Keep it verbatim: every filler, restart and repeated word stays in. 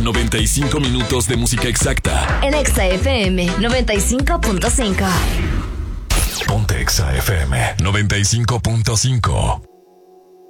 noventa y cinco minutos de música exacta. En Exa F M noventa y cinco punto cinco. Ponte Exa F M noventa y cinco punto cinco.